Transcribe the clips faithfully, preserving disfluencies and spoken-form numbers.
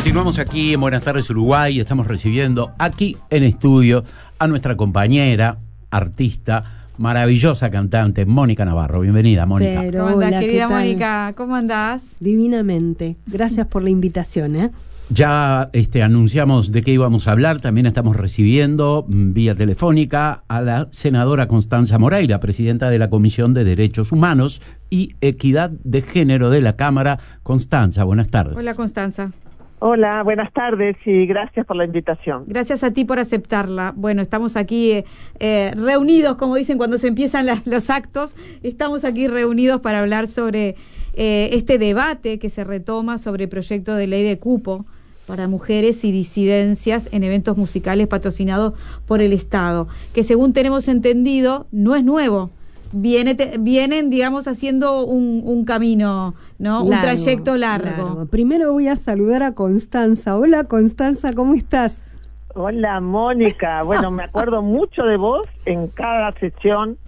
Continuamos aquí en Buenas Tardes Uruguay. Estamos recibiendo aquí en estudio a nuestra compañera, artista, maravillosa cantante, Mónica Navarro. Bienvenida, Mónica. Pero, ¿Cómo andás, hola, querida ¿qué tal? Mónica? ¿Cómo andás? Divinamente. Gracias por la invitación, ¿eh? Ya este, anunciamos de qué íbamos a hablar. También estamos recibiendo mm, vía telefónica a la senadora Constanza Moreira, presidenta de la Comisión de Derechos Humanos y Equidad de Género de la Cámara. Constanza, buenas tardes. Hola, Constanza. Hola, buenas tardes y gracias por la invitación. Gracias a ti por aceptarla. Bueno, estamos aquí eh, eh, reunidos, como dicen cuando se empiezan las, los actos, estamos aquí reunidos para hablar sobre eh, este debate que se retoma sobre el proyecto de ley de cupo para mujeres y disidencias en eventos musicales patrocinados por el Estado, que según tenemos entendido no es nuevo. Viene te, vienen, digamos, haciendo un, un camino, ¿no? Largo, un trayecto largo. largo. Primero voy a saludar a Constanza. Hola, Constanza, ¿cómo estás? Hola, Mónica. Bueno, me acuerdo mucho de vos en cada sesión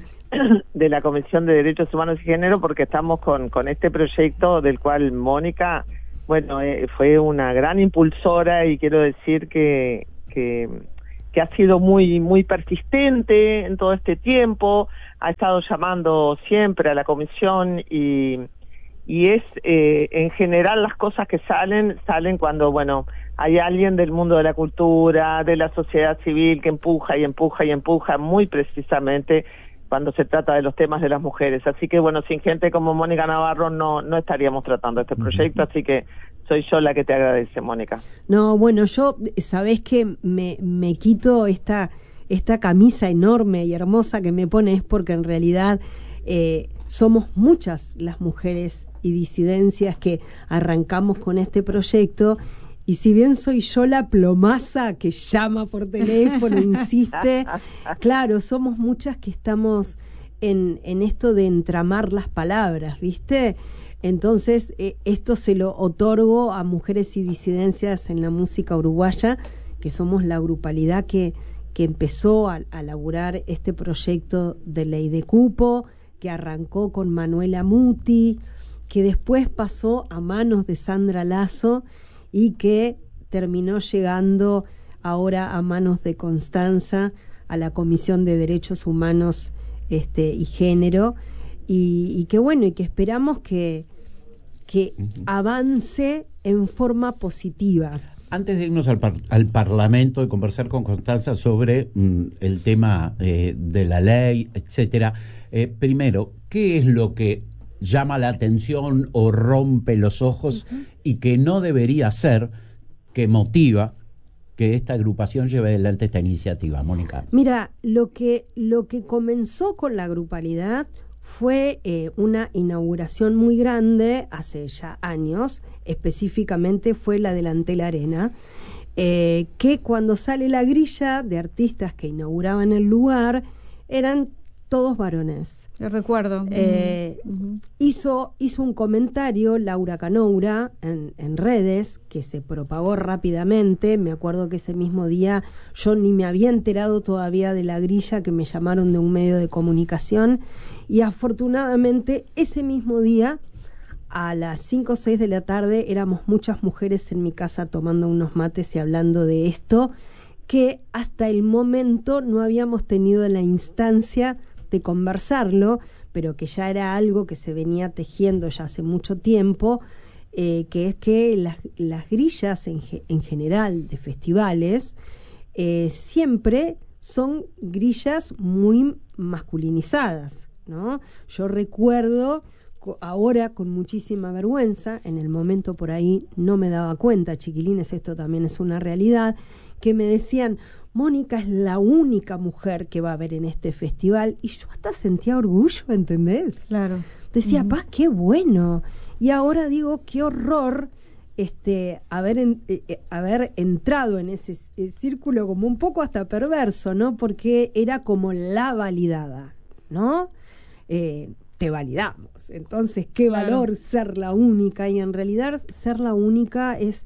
de la Comisión de Derechos Humanos y Género, porque estamos con, con este proyecto del cual Mónica, bueno, eh, fue una gran impulsora y quiero decir que, que, que ha sido muy, muy persistente en todo este tiempo. Ha estado llamando siempre a la comisión y, y es, eh, en general las cosas que salen, salen cuando, bueno, hay alguien del mundo de la cultura, de la sociedad civil que empuja y empuja y empuja muy precisamente cuando se trata de los temas de las mujeres. Así que, bueno, sin gente como Mónica Navarro no, no estaríamos tratando este proyecto, así que soy yo la que te agradece, Mónica. No, bueno, yo, sabés que me, me quito esta... esta camisa enorme y hermosa que me pones porque en realidad eh, somos muchas las mujeres y disidencias que arrancamos con este proyecto, y si bien soy yo la plomaza que llama por teléfono, insiste, claro, somos muchas que estamos en, en esto de entramar las palabras, ¿viste? Entonces eh, esto se lo otorgo a mujeres y disidencias en la música uruguaya, que somos la grupalidad que que empezó a, a laburar este proyecto de ley de cupo, que arrancó con Manuela Muti, que después pasó a manos de Sandra Lazo y que terminó llegando ahora a manos de Constanza, a la Comisión de Derechos Humanos este, y Género, y, y que bueno, y que esperamos que, que uh-huh. avance en forma positiva. Antes de irnos al, par al Parlamento y conversar con Constanza sobre mm, el tema eh, de la ley, etcétera, eh, primero, ¿qué es lo que llama la atención o rompe los ojos uh-huh. y que no debería ser, que motiva que esta agrupación lleve adelante esta iniciativa, Mónica? Mira, lo que, lo que comenzó con la grupalidad fue eh, una inauguración muy grande hace ya años, específicamente fue la Delantel Arena, eh, que cuando sale la grilla de artistas que inauguraban el lugar, eran todos varones. Yo recuerdo. Eh, uh-huh. hizo, hizo un comentario Laura Canoura en, en redes, que se propagó rápidamente. Me acuerdo que ese mismo día yo ni me había enterado todavía de la grilla, que me llamaron de un medio de comunicación, y afortunadamente ese mismo día a las cinco o seis de la tarde éramos muchas mujeres en mi casa tomando unos mates y hablando de esto, que hasta el momento no habíamos tenido la instancia de conversarlo, pero que ya era algo que se venía tejiendo ya hace mucho tiempo, eh, que es que las, las grillas en, en general de festivales eh, siempre son grillas muy masculinizadas, ¿no? Yo recuerdo ahora con muchísima vergüenza, en el momento por ahí no me daba cuenta, chiquilines, esto también es una realidad, que me decían: Mónica es la única mujer que va a ver en este festival, y yo hasta sentía orgullo, ¿entendés? Claro. Decía, uh-huh. paz, qué bueno. Y ahora digo, qué horror este haber, en, eh, haber entrado en ese eh, círculo como un poco hasta perverso, ¿no? Porque era como la validada, ¿no? Eh, te validamos. Entonces, qué claro. valor ser la única, y en realidad ser la única es,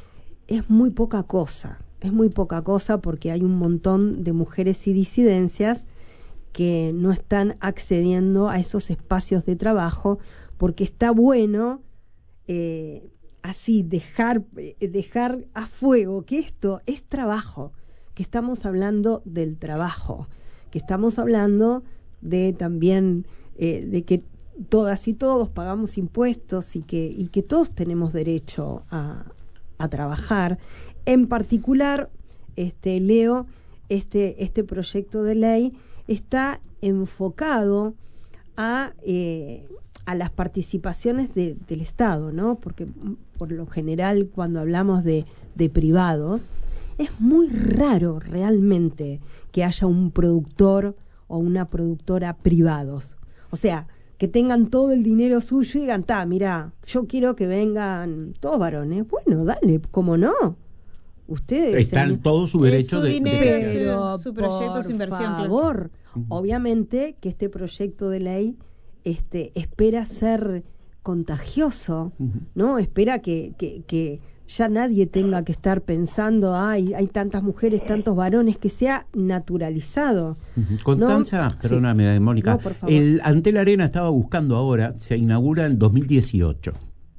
es muy poca cosa. Es muy poca cosa porque hay un montón de mujeres y disidencias que no están accediendo a esos espacios de trabajo, porque está bueno eh, así dejar, eh, dejar a fuego que esto es trabajo, que estamos hablando del trabajo, que estamos hablando de también eh, de que todas y todos pagamos impuestos y que, y que todos tenemos derecho a, a trabajar. En particular, este, Leo, este, este proyecto de ley está enfocado a, eh, a las participaciones de, del Estado, ¿no? Porque por lo general cuando hablamos de, de privados, es muy raro realmente que haya un productor o una productora privados. O sea, que tengan todo el dinero suyo y digan, ta, mira, yo quiero que vengan todos varones. Bueno, dale, ¿cómo no? Ustedes está en todo su derecho su de, dinero, de pero su, su proyecto, por su inversión. favor, claro. Obviamente que este proyecto de ley este, espera ser contagioso, Uh-huh. ¿no? Espera que, que, que ya nadie tenga que estar pensando, ay, hay tantas mujeres, tantos varones, que sea naturalizado. Uh-huh. Constanza, ¿no? perdóname, Sí. Mónica, No, por favor. el Antel Arena estaba buscando ahora, se inaugura en dos mil dieciocho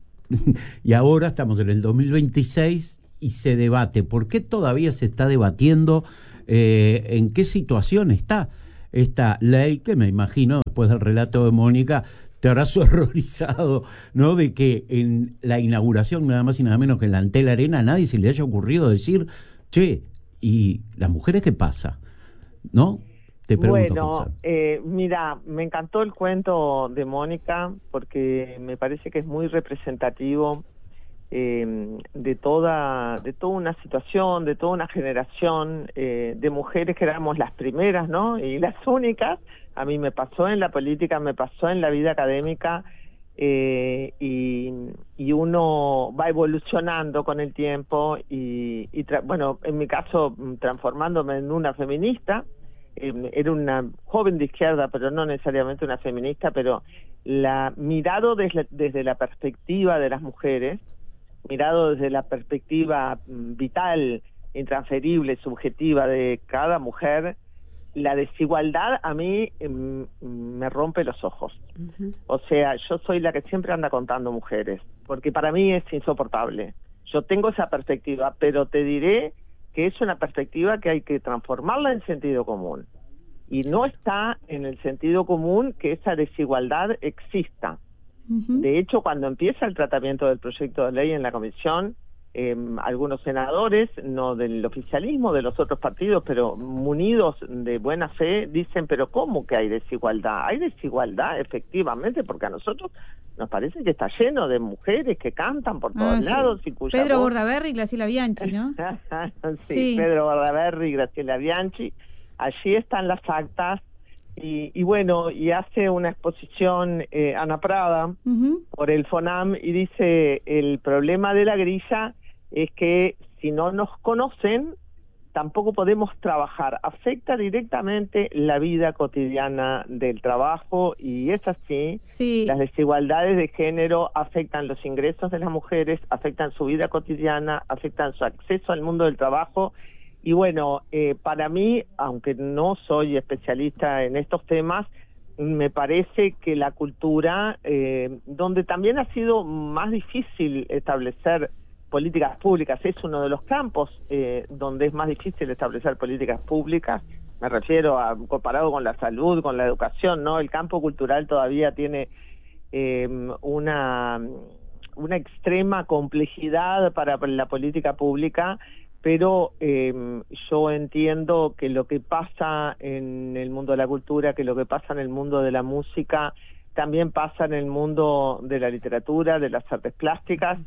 y ahora estamos en el dos mil veintiséis y se debate. ¿Por qué todavía se está debatiendo? Eh, ¿En qué situación está esta ley? Que me imagino, después del relato de Mónica, te habrás horrorizado, ¿no? De que en la inauguración, nada más y nada menos que en la Antel Arena, a nadie se le haya ocurrido decir, che, ¿y las mujeres qué pasa? ¿No? Te pregunto, bueno, eh, mira, me encantó el cuento de Mónica porque me parece que es muy representativo eh, de toda de toda una situación, de toda una generación eh, de mujeres que éramos las primeras, ¿no? Y las únicas. A mí me pasó en la política, me pasó en la vida académica, eh, y, y uno va evolucionando con el tiempo y, y tra- bueno, en mi caso, transformándome en una feminista. Eh, era una joven de izquierda, pero no necesariamente una feminista, pero la mirado desde, desde la perspectiva de las mujeres, mirado desde la perspectiva vital, intransferible, subjetiva de cada mujer, la desigualdad a mí mm, me rompe los ojos. Uh-huh. O sea, yo soy la que siempre anda contando mujeres, porque para mí es insoportable. Yo tengo esa perspectiva, pero te diré que es una perspectiva que hay que transformarla en sentido común. Y no está en el sentido común que esa desigualdad exista. Uh-huh. De hecho, cuando empieza el tratamiento del proyecto de ley en la comisión, eh, algunos senadores, no del oficialismo, de los otros partidos, pero munidos de buena fe, dicen, pero ¿cómo que hay desigualdad? Hay desigualdad, efectivamente, porque a nosotros nos parece que está lleno de mujeres que cantan por todos ah, lados. Sí. Y cuya Pedro voz... Bordaberry y Graciela Bianchi, ¿no? sí, sí, Pedro Bordaberry y Graciela Bianchi. Allí están las actas. Y, y bueno, y hace una exposición eh, Ana Prada uh-huh. por el FONAM y dice, el problema de la grilla es que si no nos conocen, tampoco podemos trabajar. Afecta directamente la vida cotidiana del trabajo y es así. Sí. Las desigualdades de género afectan los ingresos de las mujeres, afectan su vida cotidiana, afectan su acceso al mundo del trabajo. Y bueno, eh, para mí, aunque no soy especialista en estos temas, me parece que la cultura, eh, donde también ha sido más difícil establecer políticas públicas, es uno de los campos eh, donde es más difícil establecer políticas públicas, me refiero a comparado con la salud, con la educación, ¿no? El campo cultural todavía tiene eh, una, una extrema complejidad para la política pública. Pero eh, yo entiendo que lo que pasa en el mundo de la cultura, que lo que pasa en el mundo de la música, también pasa en el mundo de la literatura, de las artes plásticas,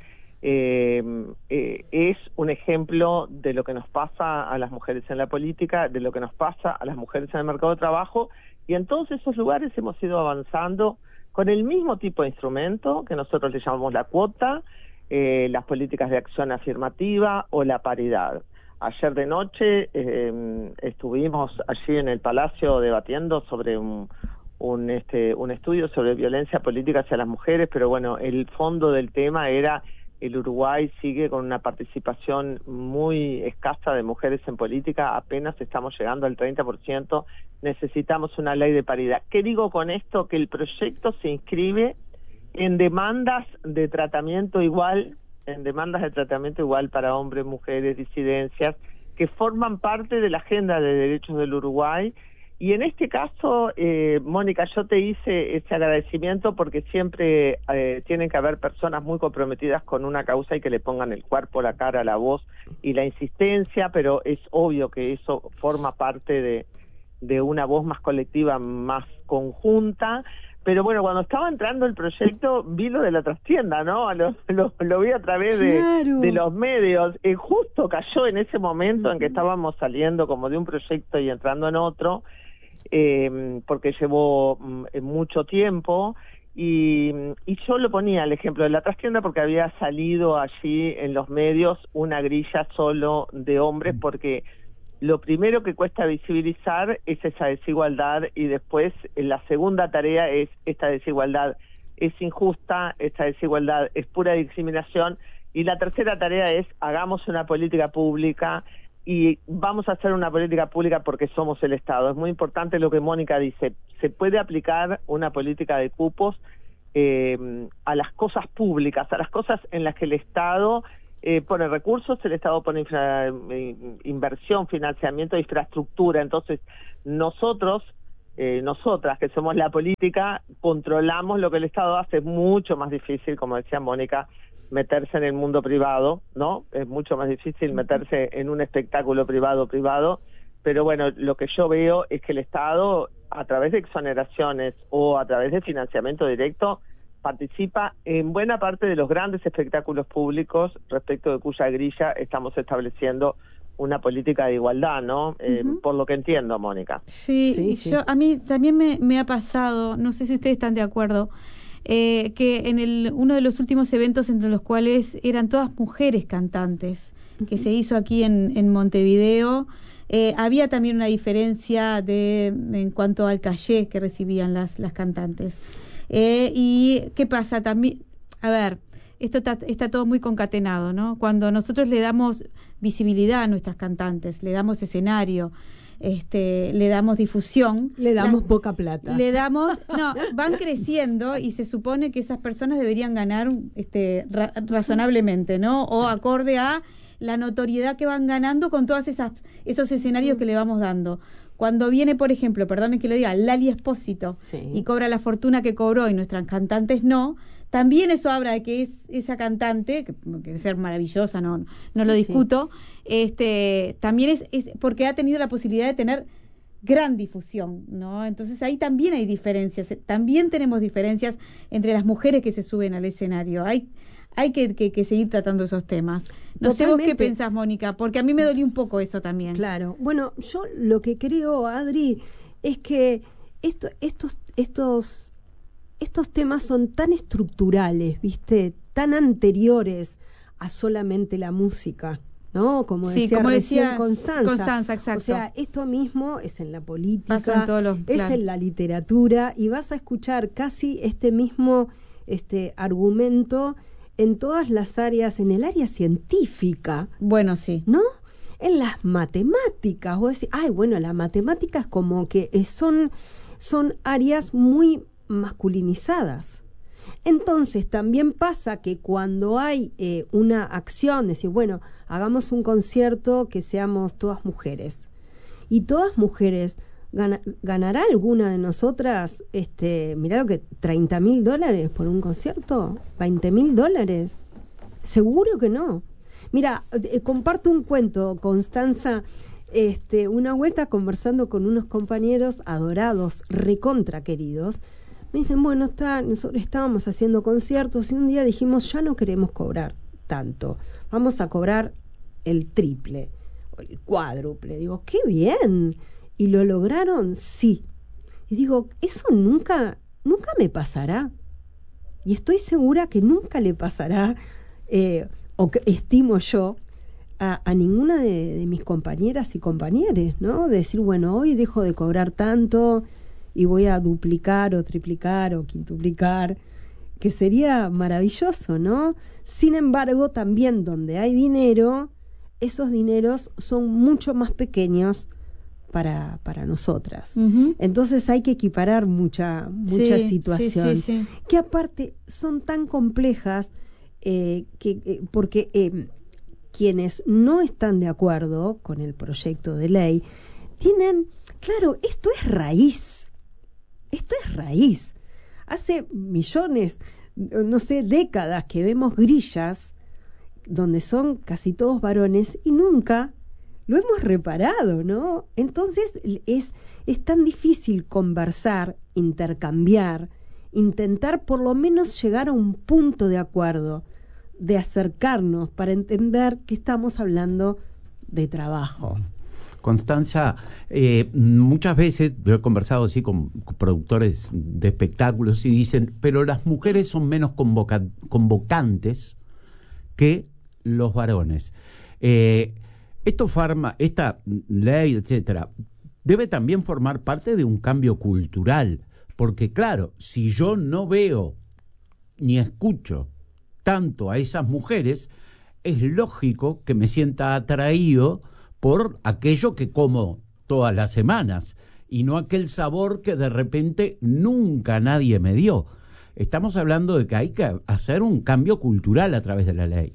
eh, eh, es un ejemplo de lo que nos pasa a las mujeres en la política, de lo que nos pasa a las mujeres en el mercado de trabajo, y en todos esos lugares hemos ido avanzando con el mismo tipo de instrumento que nosotros le llamamos la cuota, Eh, las políticas de acción afirmativa o la paridad. Ayer de noche eh, estuvimos allí en el Palacio debatiendo sobre un, un, este, un estudio sobre violencia política hacia las mujeres, pero bueno, el fondo del tema era el Uruguay sigue con una participación muy escasa de mujeres en política, apenas estamos llegando al treinta por ciento, necesitamos una ley de paridad. ¿Qué digo con esto? Que el proyecto se inscribe en demandas de tratamiento igual en demandas de tratamiento igual para hombres, mujeres, disidencias, que forman parte de la agenda de derechos del Uruguay. Y en este caso, eh, Mónica, yo te hice ese agradecimiento porque siempre eh, tienen que haber personas muy comprometidas con una causa y que le pongan el cuerpo, la cara, la voz y la insistencia, pero es obvio que eso forma parte de, de una voz más colectiva, más conjunta. Pero bueno, cuando estaba entrando el proyecto, vi lo de la trastienda, ¿no? Lo, lo, lo vi a través de, claro. de los medios. Eh, justo cayó en ese momento en que estábamos saliendo como de un proyecto y entrando en otro, eh, porque llevó mm, mucho tiempo. Y, y yo lo ponía el ejemplo de la trastienda porque había salido allí en los medios una grilla solo de hombres, porque lo primero que cuesta visibilizar es esa desigualdad, y después la segunda tarea es: esta desigualdad es injusta, esta desigualdad es pura discriminación, y la tercera tarea es: hagamos una política pública, y vamos a hacer una política pública porque somos el Estado. Es muy importante lo que Mónica dice: se puede aplicar una política de cupos eh, a las cosas públicas, a las cosas en las que el Estado Eh, pone recursos, el Estado pone infra, inversión, financiamiento, infraestructura. Entonces nosotros, eh, nosotras que somos la política, controlamos lo que el Estado hace. Es mucho más difícil, como decía Mónica, meterse en el mundo privado, ¿no? Es mucho más difícil meterse en un espectáculo privado privado, pero bueno, lo que yo veo es que el Estado, a través de exoneraciones o a través de financiamiento directo, participa en buena parte de los grandes espectáculos públicos, respecto de cuya grilla estamos estableciendo una política de igualdad, ¿no? Eh, uh-huh. Por lo que entiendo, Mónica. Sí, sí, sí. Yo, a mí también me, me ha pasado, no sé si ustedes están de acuerdo, eh, que en el uno de los últimos eventos entre los cuales eran todas mujeres cantantes, uh-huh. que se hizo aquí en, en Montevideo, eh, había también una diferencia de en cuanto al caché que recibían las, las cantantes. Eh, y ¿qué pasa? También, a ver, esto está, está todo muy concatenado, ¿no? Cuando nosotros le damos visibilidad a nuestras cantantes, le damos escenario, este, le damos difusión, le damos la, poca plata. Le damos, no, van creciendo y se supone que esas personas deberían ganar este, ra- razonablemente, ¿no? O acorde a la notoriedad que van ganando con todos esos escenarios que le vamos dando. Cuando viene, por ejemplo, perdonen que lo diga, Lali Espósito, sí. y cobra la fortuna que cobró y nuestras cantantes no, también eso habla de que es esa cantante, que, que debe ser maravillosa, no, no lo sí, discuto, sí. este también es, es porque ha tenido la posibilidad de tener gran difusión, ¿no? Entonces ahí también hay diferencias, también tenemos diferencias entre las mujeres que se suben al escenario. Hay hay que, que, que seguir tratando esos temas. No Totalmente. Sé vos qué pensás, Mónica, porque a mí me dolió un poco eso también. Claro. Bueno, yo lo que creo, Adri, es que esto, estos, estos, estos temas son tan estructurales, ¿viste? Tan anteriores a solamente la música, ¿no? Como decía, sí, como recién decía Constanza. Constanza, exacto. O sea, esto mismo es en la política, en todos los, es claro. en la literatura, y vas a escuchar casi este mismo este argumento en todas las áreas, en el área científica. Bueno, sí. ¿No? En las matemáticas. Vos decís, ay, bueno, las matemáticas como que son, son áreas muy masculinizadas. Entonces, también pasa que cuando hay eh, una acción, decir, bueno, hagamos un concierto que seamos todas mujeres. Y todas mujeres, gana, ¿ganará alguna de nosotras, este, mirá lo que, treinta mil dólares por un concierto? ¿veinte mil dólares? Seguro que no. Mira, eh, comparto un cuento, Constanza, este, una vuelta conversando con unos compañeros adorados, recontra queridos. Me dicen, bueno, está, nosotros estábamos haciendo conciertos y un día dijimos, ya no queremos cobrar tanto, vamos a cobrar el triple, o el cuádruple. Digo, ¡qué bien! ¿Y lo lograron? Sí. Y digo, eso nunca, nunca me pasará. Y estoy segura que nunca le pasará, eh, o que estimo yo, a, a ninguna de, de mis compañeras y compañeros, ¿no? De decir, bueno, hoy dejo de cobrar tanto y voy a duplicar o triplicar o quintuplicar, que sería maravilloso, ¿no? Sin embargo, también donde hay dinero, esos dineros son mucho más pequeños para, para nosotras. Uh-huh. Entonces hay que equiparar mucha, mucha sí, situación, sí, sí, sí. que aparte son tan complejas eh, que, eh, porque eh, quienes no están de acuerdo con el proyecto de ley tienen, claro, esto es raíz, esto es raíz. Hace millones, no sé, décadas que vemos grillas donde son casi todos varones y nunca lo hemos reparado, ¿no? Entonces es, es tan difícil conversar, intercambiar, intentar por lo menos llegar a un punto de acuerdo, de acercarnos para entender que estamos hablando de trabajo. Constanza, eh, muchas veces yo he conversado así con, con productores de espectáculos y dicen, pero las mujeres son menos convoca- convocantes que los varones. Eh, esto farma, esta ley, etcétera, debe también formar parte de un cambio cultural, porque claro, si yo no veo ni escucho tanto a esas mujeres, es lógico que me sienta atraído por aquello que como todas las semanas y no aquel sabor que de repente nunca nadie me dio. Estamos hablando de que hay que hacer un cambio cultural a través de la ley.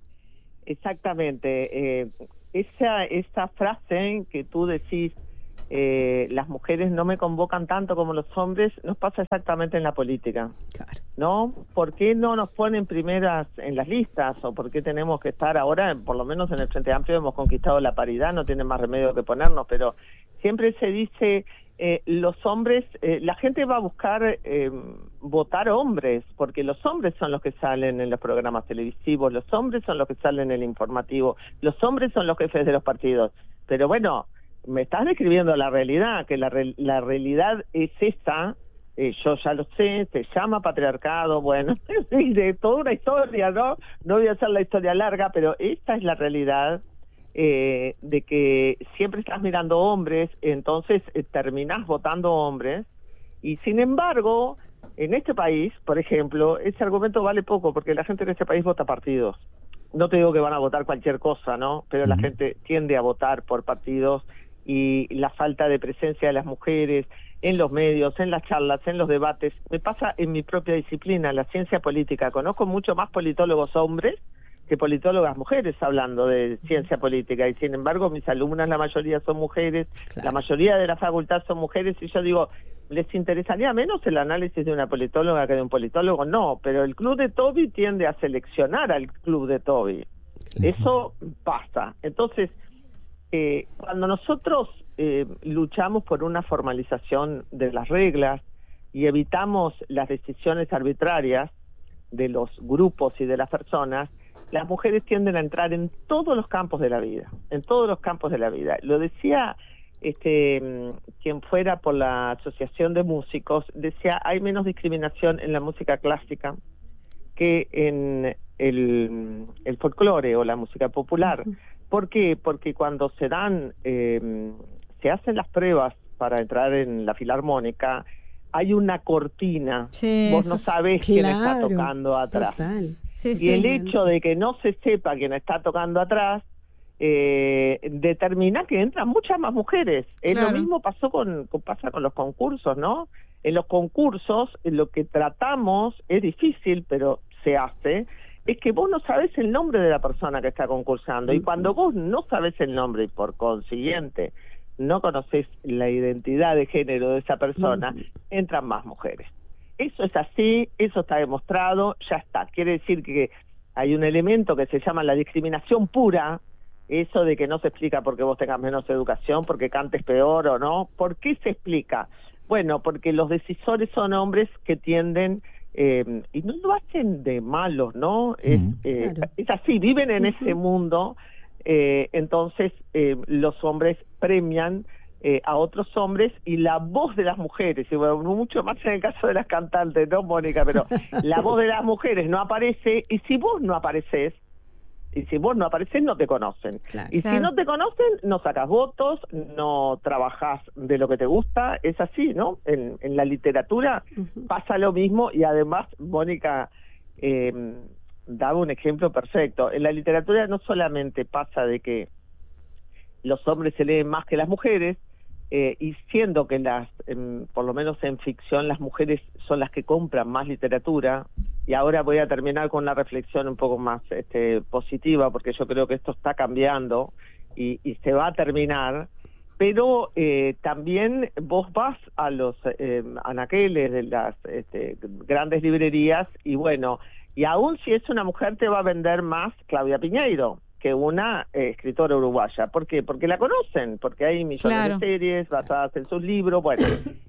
Exactamente. Eh, esa, esa frase que tú decís, eh, las mujeres no me convocan tanto como los hombres, nos pasa exactamente en la política. Claro. ¿No? ¿Por qué no nos ponen primeras en las listas? ¿O por qué tenemos que estar ahora, por lo menos en el Frente Amplio hemos conquistado la paridad, no tiene más remedio que ponernos, pero siempre se dice, eh, los hombres, eh, la gente va a buscar eh, votar hombres, porque los hombres son los que salen en los programas televisivos, los hombres son los que salen en el informativo, los hombres son los jefes de los partidos. Pero bueno, me estás describiendo la realidad, que la, re- la realidad es esa. Eh, yo ya lo sé, se llama patriarcado, bueno, de toda una historia, ¿no? No voy a hacer la historia larga, pero esta es la realidad, eh, de que siempre estás mirando hombres, entonces eh, terminás votando hombres, y sin embargo, en este país, por ejemplo, ese argumento vale poco, porque la gente en este país vota partidos. No te digo que van a votar cualquier cosa, ¿no? Pero uh-huh. La gente tiende a votar por partidos, y la falta de presencia de las mujeres en los medios, en las charlas, en los debates. Me pasa en mi propia disciplina, la ciencia política. Conozco mucho más politólogos hombres que politólogas mujeres hablando de ciencia política, y sin embargo mis alumnas, la mayoría son mujeres, claro. La mayoría de la facultad son mujeres, y yo digo, ¿les interesaría menos el análisis de una politóloga que de un politólogo? No, pero el Club de Toby tiende a seleccionar al Club de Toby. Claro. Eso pasa. Entonces, Eh, cuando nosotros eh, luchamos por una formalización de las reglas y evitamos las decisiones arbitrarias de los grupos y de las personas, las mujeres tienden a entrar en todos los campos de la vida, en todos los campos de la vida. Lo decía este quien fuera por la Asociación de Músicos, decía, hay menos discriminación en la música clásica que en el, el folclore o la música popular. Uh-huh. ¿Por qué? Porque cuando se dan, eh, se hacen las pruebas para entrar en la filarmónica, hay una cortina, sí, vos no sabés claro, quién está tocando atrás. Sí, y sí, el hecho de que no se sepa quién está tocando atrás, eh, determina que entran muchas más mujeres. Es claro. Lo mismo pasó con, con, pasa con los concursos, ¿no? En los concursos, en lo que tratamos, es difícil, pero se hace, es que vos no sabés el nombre de la persona que está concursando, y cuando vos no sabés el nombre y por consiguiente no conocés la identidad de género de esa persona, entran más mujeres. Eso es así, eso está demostrado, ya está. Quiere decir que hay un elemento que se llama la discriminación pura, eso de que no se explica porque vos tengas menos educación, porque cantes peor o no. ¿Por qué se explica? Bueno, porque los decisores son hombres que tienden... Eh, y no lo hacen de malos, ¿no? Es, mm, eh, claro. Es así, viven en uh-huh. ese mundo, eh, entonces eh, los hombres premian eh, a otros hombres, y la voz de las mujeres, y bueno, mucho más en el caso de las cantantes, ¿no, Mónica? Pero la voz de las mujeres no aparece, y si vos no apareces, y si vos no apareces, no te conocen. Claro, y claro. Si no te conocen, no sacas votos, no trabajás de lo que te gusta, es así, ¿no? En, en la literatura uh-huh. pasa lo mismo, y además, Mónica eh, daba un ejemplo perfecto. En la literatura no solamente pasa de que los hombres se leen más que las mujeres, eh, y siendo que las, eh, por lo menos en ficción, las mujeres son las que compran más literatura, y ahora voy a terminar con una reflexión un poco más este, positiva, porque yo creo que esto está cambiando y, y se va a terminar, pero eh, también vos vas a los eh, anaqueles de las este, grandes librerías y bueno, y aún si es una mujer te va a vender más Claudia Piñeiro que una eh, escritora uruguaya. ¿Por qué? Porque la conocen, porque hay millones Claro. de series basadas en sus libros, bueno,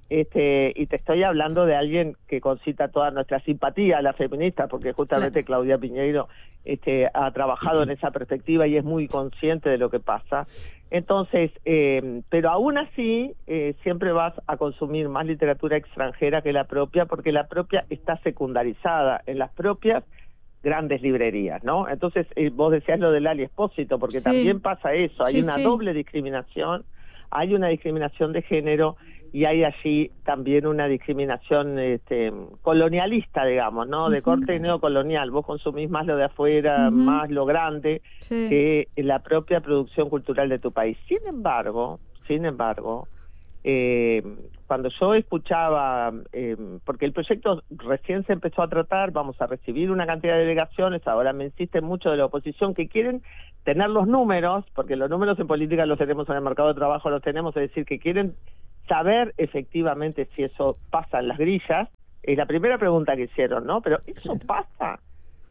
este, y te estoy hablando de alguien que concita toda nuestra simpatía a la feminista, porque justamente Claro. Claudia Piñeiro este, ha trabajado en esa perspectiva y es muy consciente de lo que pasa. Entonces, eh, pero aún así, eh, siempre vas a consumir más literatura extranjera que la propia, porque la propia está secundarizada en las propias grandes librerías, ¿no? Entonces, eh, vos decías lo del Ali Espósito, porque Sí. también pasa eso, hay Sí, una sí. doble discriminación, hay una discriminación de género y hay allí también una discriminación este, colonialista, digamos, ¿no? De Ujú. corte neocolonial, vos consumís más lo de afuera, Ujú. más lo grande, Sí. que la propia producción cultural de tu país. Sin embargo, sin embargo, eh, cuando yo escuchaba, eh, porque el proyecto recién se empezó a tratar, vamos a recibir una cantidad de delegaciones, ahora me insisten mucho de la oposición que quieren tener los números, porque los números en política los tenemos, en el mercado de trabajo los tenemos, es decir, que quieren saber efectivamente si eso pasa en las grillas. Es la primera pregunta que hicieron, ¿no? Pero ¿eso pasa?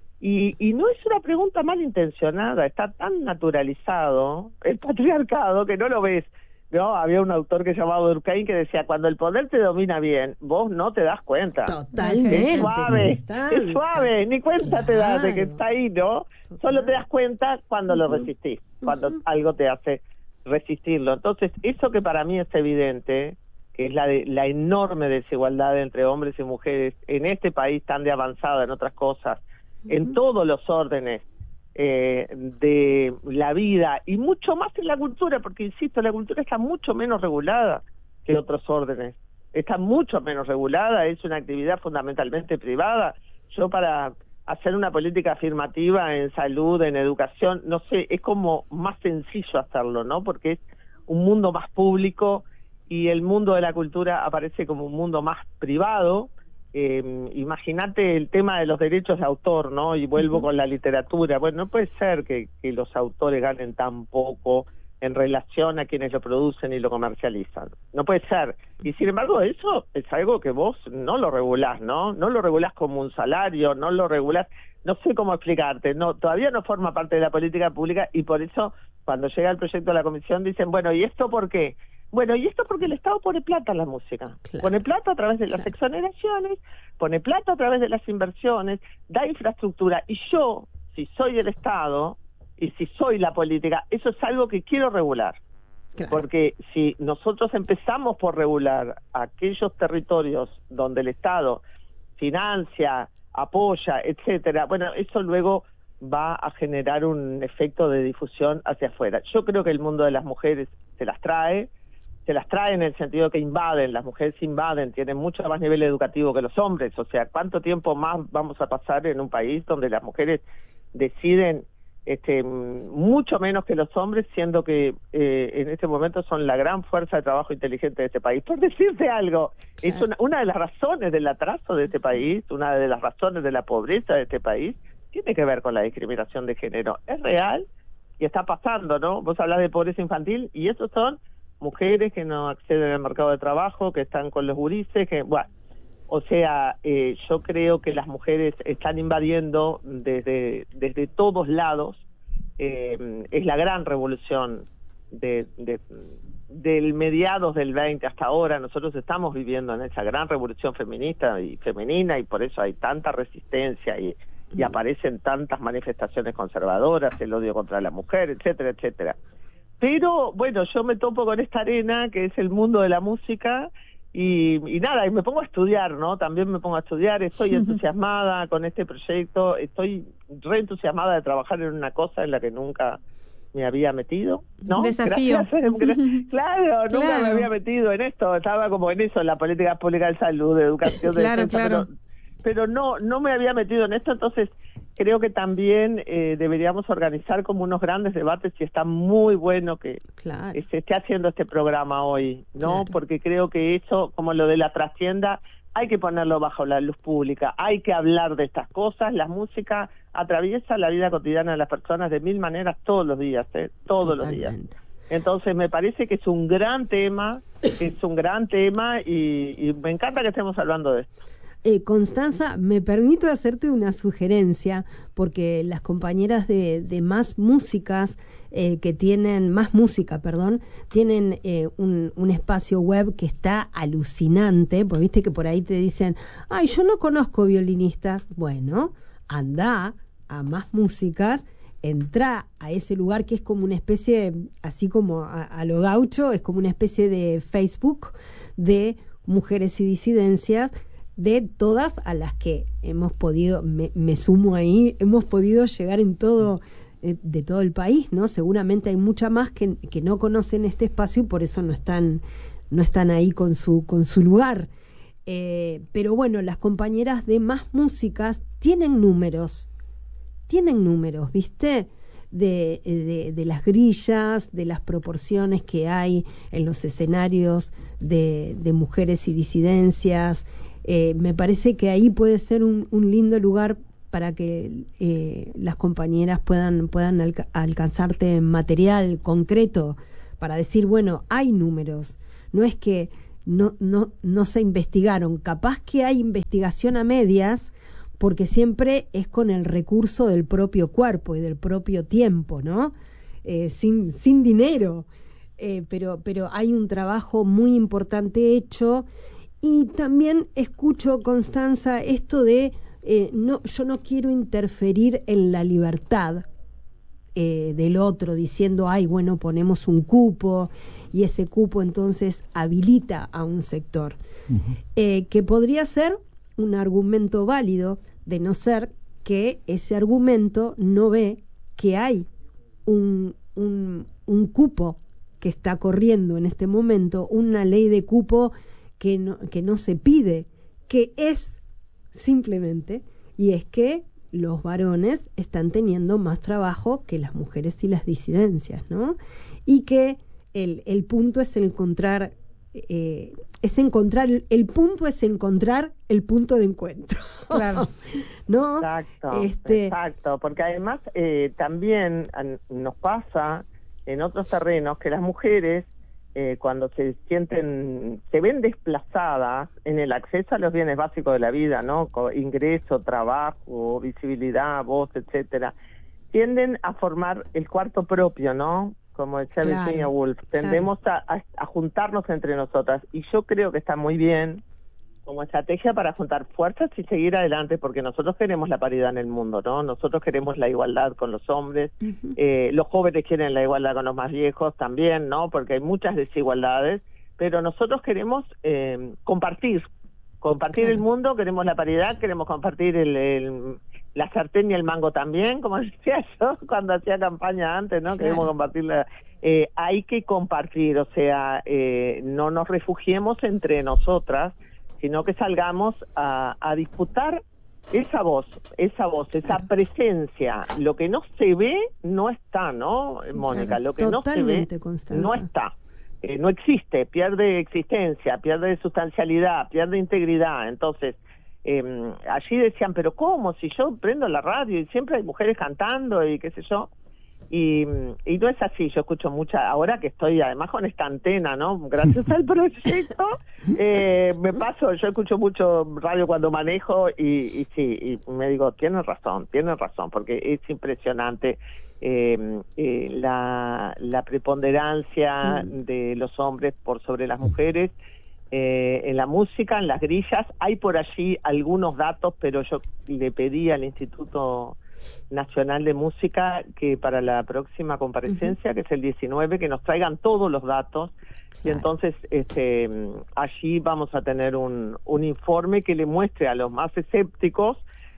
Y, y no es una pregunta malintencionada, está tan naturalizado el patriarcado que no lo ves. No, había un autor que se llamaba Durkheim que decía, cuando el poder te domina bien, vos no te das cuenta. Totalmente. Es suave, Constanza. es suave, ni cuenta te das de que Claro. está ahí, ¿no? Total. Solo te das cuenta cuando lo Ujú. resistís, cuando Ujú. algo te hace resistirlo. Entonces, eso que para mí es evidente, que es la, de, la enorme desigualdad entre hombres y mujeres en este país tan de avanzada en otras cosas, en todos los órdenes eh, de la vida y mucho más en la cultura, porque insisto, la cultura está mucho menos regulada que otros órdenes, está mucho menos regulada, es una actividad fundamentalmente privada. Yo para hacer una política afirmativa en salud, en educación, no sé, es como más sencillo hacerlo, ¿no? Porque es un mundo más público y el mundo de la cultura aparece como un mundo más privado. Eh, imagínate el tema de los derechos de autor, ¿no? Y vuelvo Ujú. con la literatura. Bueno, no puede ser que, que los autores ganen tan poco en relación a quienes lo producen y lo comercializan. No puede ser. Y sin embargo, eso es algo que vos no lo regulás, ¿no? No lo regulás como un salario, no lo regulás, no sé cómo explicarte, no, todavía no forma parte de la política pública y por eso cuando llega el proyecto de la comisión dicen, bueno, ¿y esto por qué? Bueno, y esto porque el Estado pone plata en la música, Claro. pone plata a través de las Claro. exoneraciones, pone plata a través de las inversiones, da infraestructura, y yo, si soy el Estado, y si soy la política, eso es algo que quiero regular, Claro. porque si nosotros empezamos por regular aquellos territorios donde el Estado financia, apoya, etcétera, bueno, eso luego va a generar un efecto de difusión hacia afuera. Yo creo que el mundo de las mujeres se las trae, se las trae en el sentido que invaden, las mujeres invaden, tienen mucho más nivel educativo que los hombres, o sea, ¿cuánto tiempo más vamos a pasar en un país donde las mujeres deciden este mucho menos que los hombres, siendo que eh, en este momento son la gran fuerza de trabajo inteligente de este país? Por decirte algo, Claro. es una, una de las razones del atraso de este país, una de las razones de la pobreza de este país, tiene que ver con la discriminación de género. Es real y está pasando, ¿no? Vos hablás de pobreza infantil y esos son mujeres que no acceden al mercado de trabajo, que están con los gurises, que, bueno, o sea, eh, yo creo que las mujeres están invadiendo desde, desde todos lados, eh, es la gran revolución de, de, del mediados del veinte hasta ahora, nosotros estamos viviendo en esa gran revolución feminista y femenina y por eso hay tanta resistencia y, y aparecen tantas manifestaciones conservadoras, el odio contra la mujer, etcétera, etcétera. Pero bueno, yo me topo con esta arena que es el mundo de la música y, y nada, y me pongo a estudiar, ¿no? También me pongo a estudiar, estoy entusiasmada con este proyecto, estoy re entusiasmada de trabajar en una cosa en la que nunca me había metido, ¿no? Desafío. Gracias, gra- claro, nunca Claro. me había metido en esto, estaba como en eso, en la política pública de salud, de educación, de Claro, defensa, claro. pero, pero no, no me había metido en esto, entonces creo que también eh, deberíamos organizar como unos grandes debates y está muy bueno que Claro. se esté haciendo este programa hoy, ¿no? Claro. Porque creo que eso, como lo de la trastienda, hay que ponerlo bajo la luz pública, hay que hablar de estas cosas. La música atraviesa la vida cotidiana de las personas de mil maneras todos los días, ¿eh? todos Totalmente. los días. Entonces me parece que es un gran tema, es un gran tema y, y me encanta que estemos hablando de esto. Eh, Constanza, me permito hacerte una sugerencia, porque las compañeras de, de Más Músicas, eh, que tienen, Más Música, perdón, tienen eh, un, un espacio web que está alucinante, porque viste que por ahí te dicen, ay, yo no conozco violinistas. Bueno, anda a Más Músicas, entra a ese lugar que es como una especie, así como a, a lo gaucho, es como una especie de Facebook de mujeres y disidencias, de todas a las que hemos podido, me, me sumo ahí, hemos podido llegar en todo, eh, de todo el país, ¿no? Seguramente hay muchas más que, que no conocen este espacio y por eso no están, no están ahí con su, con su lugar. Eh, pero bueno, las compañeras de Más Músicas tienen números, tienen números, ¿viste? De, de, de las grillas, de las proporciones que hay en los escenarios de, de mujeres y disidencias. Eh, me parece que ahí puede ser un, un lindo lugar para que eh, las compañeras puedan, puedan alca- alcanzarte material concreto para decir, bueno, hay números. No es que no, no, no se investigaron, capaz que hay investigación a medias, porque siempre es con el recurso del propio cuerpo y del propio tiempo, ¿no? Eh, sin, sin dinero. Eh, pero, pero hay un trabajo muy importante hecho. Y también escucho, Constanza, esto de eh, no, yo no quiero interferir en la libertad eh, del otro, diciendo, ay, bueno, ponemos un cupo y ese cupo entonces habilita a un sector. Uh-huh. Eh, que podría ser un argumento válido, de no ser que ese argumento no ve que hay un, un, un cupo que está corriendo en este momento, una ley de cupo que no, que no se pide, que es simplemente, y es que los varones están teniendo más trabajo que las mujeres y las disidencias, ¿no? Y que el, el punto es encontrar, eh, es encontrar, el punto es encontrar el punto de encuentro. Claro. ¿No? Exacto, este... exacto, porque además eh, también nos pasa en otros terrenos que las mujeres, Eh, cuando se sienten, se ven desplazadas en el acceso a los bienes básicos de la vida, ¿no? Ingreso, trabajo, visibilidad, voz, etcétera, tienden a formar el cuarto propio, ¿no? Como decía claro, Virginia Woolf, tendemos claro. a, a, a juntarnos entre nosotras, y yo creo que está muy bien como estrategia para juntar fuerzas y seguir adelante, porque nosotros queremos la paridad en el mundo, ¿no? Nosotros queremos la igualdad con los hombres, uh-huh. eh, los jóvenes quieren la igualdad con los más viejos también, ¿no? Porque hay muchas desigualdades, pero nosotros queremos eh, compartir, compartir claro. el mundo, queremos la paridad, queremos compartir el, el, la sartén y el mango también, como decía yo cuando hacía campaña antes, ¿no? Claro. Queremos compartir la... Eh, hay que compartir, o sea, eh, no nos refugiemos entre nosotras, sino que salgamos a, a disputar esa voz, esa voz, esa presencia. Lo que no se ve no está, ¿no, Mónica? Lo que no se ve Constanza. no está, eh, no existe, pierde existencia, pierde sustancialidad, pierde integridad. Entonces, eh, allí decían, pero ¿cómo? Si yo prendo la radio y siempre hay mujeres cantando y qué sé yo. Y, y no es así, yo escucho mucha, ahora que estoy además con esta antena, ¿no? Gracias al proyecto, eh, me paso, yo escucho mucho radio cuando manejo y, y sí, y me digo, tienes razón, tienes razón, porque es impresionante eh, eh, la, la preponderancia mm. de los hombres por sobre las mujeres. Eh, en la música, en las grillas, hay por allí algunos datos, pero yo le pedí al Instituto Nacional de Música que para la próxima comparecencia, uh-huh. que es el diecinueve, que nos traigan todos los datos, claro. y entonces este allí vamos a tener un, un informe que le muestre a los más escépticos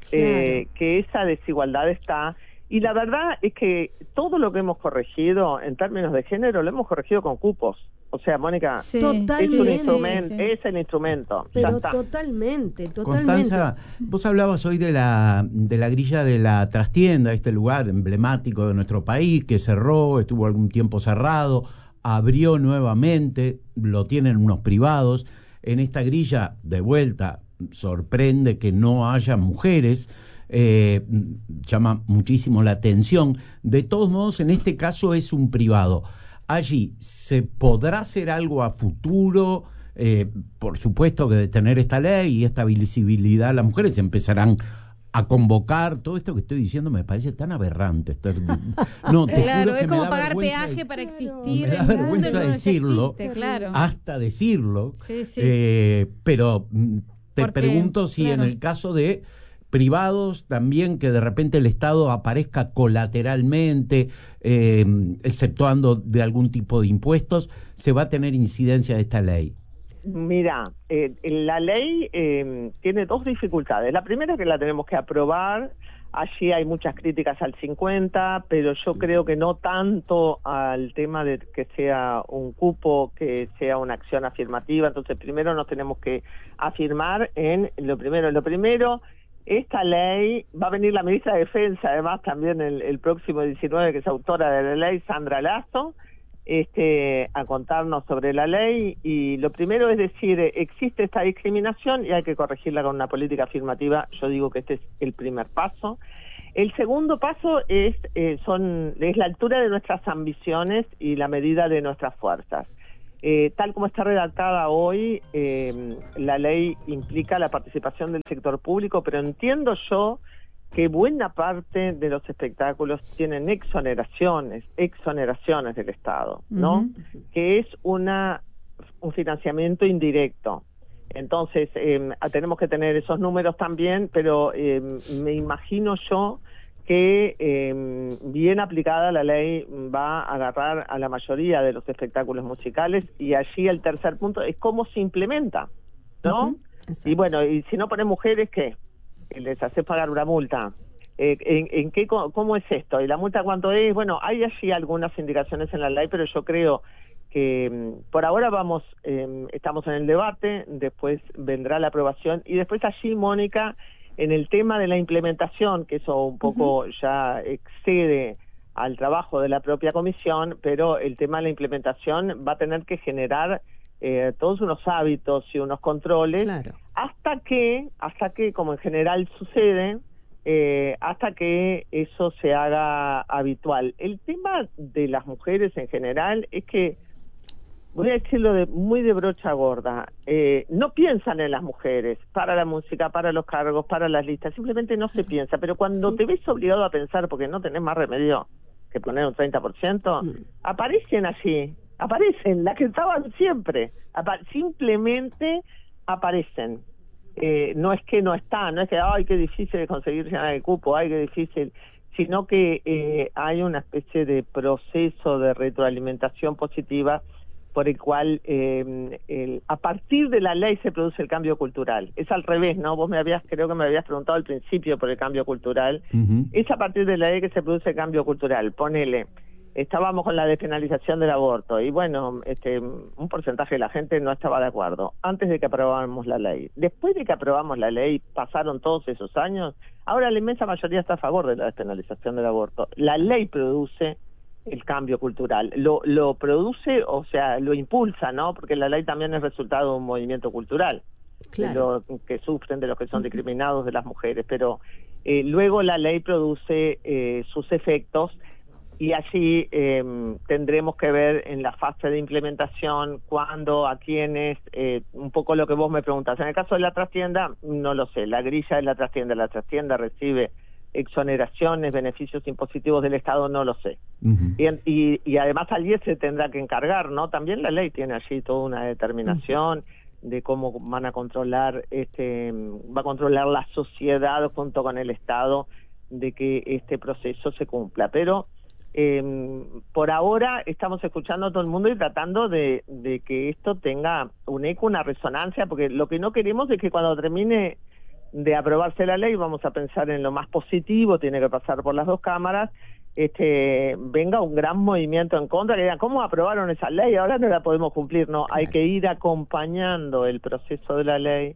eh, claro. que esa desigualdad está. Y la verdad es que todo lo que hemos corregido en términos de género lo hemos corregido con cupos. O sea, Mónica, sí. es un instrumento, sí. es el instrumento. Pero totalmente, totalmente. Constanza, vos hablabas hoy de la de la grilla de la trastienda, este lugar emblemático de nuestro país que cerró, estuvo algún tiempo cerrado, abrió nuevamente, lo tienen unos privados. en esta grilla, de vuelta, sorprende que no haya mujeres, eh, llama muchísimo la atención. De todos modos, en este caso es un privado. Allí, ¿se podrá hacer algo a futuro? Eh, por supuesto que de tener esta ley y esta visibilidad, las mujeres empezarán a convocar. Todo esto que estoy diciendo me parece tan aberrante. No, te claro, juro es que como me da pagar vergüenza peaje de, para existir. me da en un mundo vergüenza donde decirlo, existe, claro. hasta decirlo. Sí, sí. Eh, pero te Porque, pregunto si claro. en el caso de privados también, que de repente el Estado aparezca colateralmente, eh, exceptuando de algún tipo de impuestos, se va a tener incidencia de esta ley. Mira, eh, la ley eh, tiene dos dificultades. La primera, que la tenemos que aprobar. Allí hay muchas críticas al cincuenta, pero yo creo que no tanto al tema de que sea un cupo, que sea una acción afirmativa. Entonces, primero nos tenemos que afirmar en lo primero. Lo primero, esta ley, va a venir la ministra de Defensa, además también el, el próximo diecinueve, que es autora de la ley, Sandra Lazo, este, a contarnos sobre la ley. Y lo primero es decir, existe esta discriminación y hay que corregirla con una política afirmativa. Yo digo que este es el primer paso. El segundo paso es, eh, son, es la altura de nuestras ambiciones y la medida de nuestras fuerzas. Eh, tal como está redactada hoy, eh, la ley implica la participación del sector público, pero entiendo yo que buena parte de los espectáculos tienen exoneraciones, exoneraciones del Estado, ¿no? Uh-huh. Que es una un financiamiento indirecto. Entonces, eh, tenemos que tener esos números también, pero eh, me imagino yo que eh, bien aplicada la ley va a agarrar a la mayoría de los espectáculos musicales, y allí el tercer punto es cómo se implementa, ¿no? Uh-huh. Y bueno, y si no ponen mujeres, ¿qué? Les hace pagar una multa. Eh, ¿en, en qué, ¿Cómo es esto? ¿Y la multa cuánto es? Bueno, hay allí algunas indicaciones en la ley, pero yo creo que por ahora vamos, eh, estamos en el debate, después vendrá la aprobación, y después allí, Mónica, en el tema de la implementación, que eso un poco uh-huh. ya excede al trabajo de la propia comisión, pero el tema de la implementación va a tener que generar eh, todos unos hábitos y unos controles, claro. hasta que, hasta que, como en general sucede, eh, hasta que eso se haga habitual. El tema de las mujeres en general es que, voy a decirlo de, muy de brocha gorda, eh, no piensan en las mujeres para la música, para los cargos, para las listas, simplemente no se piensa, pero cuando sí. te ves obligado a pensar, porque no tenés más remedio que poner un treinta por ciento, mm. aparecen allí, aparecen, las que estaban siempre, apa- simplemente aparecen. Eh, no es que no está, no es que, ay, qué difícil conseguir llenar el cupo, ay, qué difícil, sino que eh, hay una especie de proceso de retroalimentación positiva por el cual eh, el, a partir de la ley se produce el cambio cultural. Es al revés, ¿no? Vos me habías, creo que me habías preguntado al principio por el cambio cultural. Uh-huh. Es a partir de la ley que se produce el cambio cultural. Ponele, estábamos con la despenalización del aborto y bueno, este, un porcentaje de la gente no estaba de acuerdo antes de que aprobáramos la ley. Después de que aprobamos la ley, pasaron todos esos años, ahora la inmensa mayoría está a favor de la despenalización del aborto. La ley produce el cambio cultural, lo, lo produce, o sea, lo impulsa, ¿no? Porque la ley también es resultado de un movimiento cultural, claro. de lo que sufren, de los que son discriminados, de las mujeres, pero eh, luego la ley produce eh, sus efectos, y allí eh, tendremos que ver en la fase de implementación cuándo, a quiénes, eh, un poco lo que vos me preguntás. En el caso de la trastienda, no lo sé, la grilla de la trastienda, la trastienda recibe exoneraciones, beneficios impositivos del Estado, no lo sé. Uh-huh. Y, y, y además al I E S se tendrá que encargar, ¿no? También la ley tiene allí toda una determinación uh-huh. de cómo van a controlar, este, va a controlar la sociedad junto con el Estado de que este proceso se cumpla. Pero eh, por ahora estamos escuchando a todo el mundo y tratando de, de que esto tenga un eco, una resonancia, porque lo que no queremos es que cuando termine de aprobarse la ley, vamos a pensar en lo más positivo, tiene que pasar por las dos cámaras, este venga un gran movimiento en contra, que digan, ¿cómo aprobaron esa ley? Ahora no la podemos cumplir. No, claro. Hay que ir acompañando el proceso de la ley,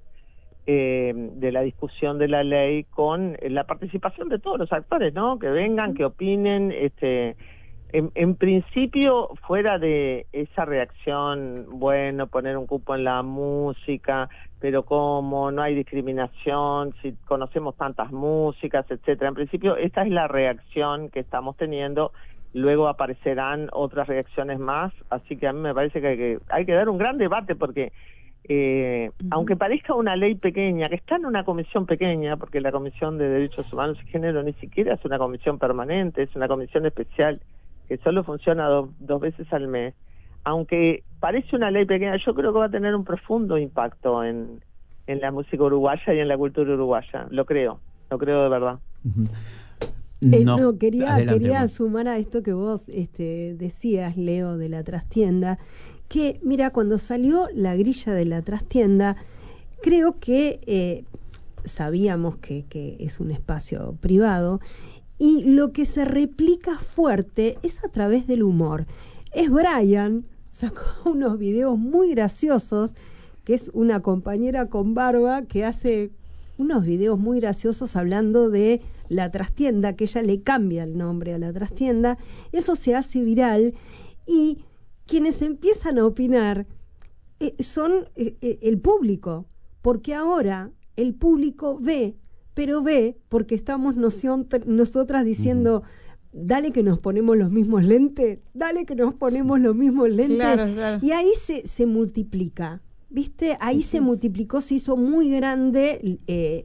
eh, de la discusión de la ley, con la participación de todos los actores, ¿no? Que vengan, que opinen, este En, en principio, fuera de esa reacción, bueno, poner un cupo en la música, pero como no hay discriminación, si conocemos tantas músicas, etcétera. En principio, esta es la reacción que estamos teniendo. Luego aparecerán otras reacciones más, así que a mí me parece que hay que, hay que dar un gran debate porque eh, uh-huh. aunque parezca una ley pequeña, que está en una comisión pequeña, porque la Comisión de Derechos Humanos y Género ni siquiera es una comisión permanente, es una comisión especial que solo funciona do, dos veces al mes, aunque parece una ley pequeña, yo creo que va a tener un profundo impacto en, en la música uruguaya y en la cultura uruguaya, lo creo, lo creo de verdad. Uh-huh. Eh, no, no, quería, quería no. sumar a esto que vos este, decías, Leo, de la trastienda, que mira, cuando salió la grilla de la trastienda, creo que eh, sabíamos que, que es un espacio privado, y lo que se replica fuerte es a través del humor. Es Brian, sacó unos videos muy graciosos, que es una compañera con barba que hace unos videos muy graciosos hablando de la trastienda, que ella le cambia el nombre a la trastienda. Eso se hace viral y quienes empiezan a opinar eh, son eh, eh, el público, porque ahora el público ve, pero ve porque estamos noción, nosotras diciendo, uh-huh. dale que nos ponemos los mismos lentes, dale que nos ponemos los mismos lentes, claro, claro. Y ahí se, se multiplica. ¿Viste? Ahí uh-huh. se multiplicó, se hizo muy grande eh,